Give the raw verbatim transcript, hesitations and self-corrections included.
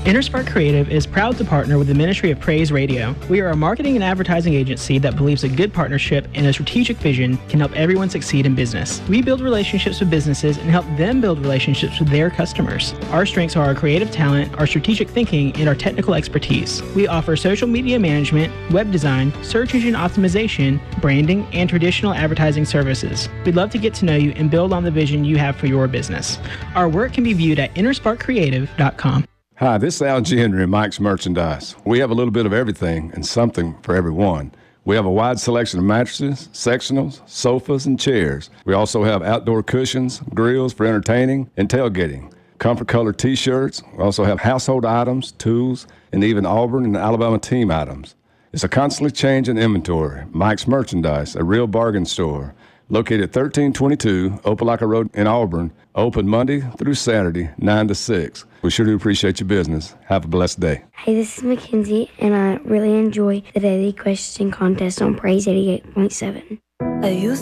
InterSpark Creative is proud to partner with the Ministry of Praise Radio. We are a marketing and advertising agency that believes a good partnership and a strategic vision can help everyone succeed in business. We build relationships with businesses and help them build relationships with their customers. Our strengths are our creative talent, our strategic thinking, and our technical expertise. We offer social media management, web design, search engine optimization, branding, and traditional advertising services. We'd love to get to know you and build on the vision you have for your business. Our work can be viewed at interspark creative dot com. Hi, this is Al Henry at Mike's Merchandise. We have a little bit of everything and something for everyone. We have a wide selection of mattresses, sectionals, sofas, and chairs. We also have outdoor cushions, grills for entertaining and tailgating, comfort color t-shirts. We also have household items, tools, and even Auburn and Alabama team items. It's a constantly changing inventory. Mike's Merchandise, a real bargain store, located at thirteen twenty-two Opelika Road in Auburn, open Monday through Saturday, nine to six. We sure do appreciate your business. Have a blessed day. Hey, this is Mackenzie, and I really enjoy the daily question contest on Praise eighty-eight point seven.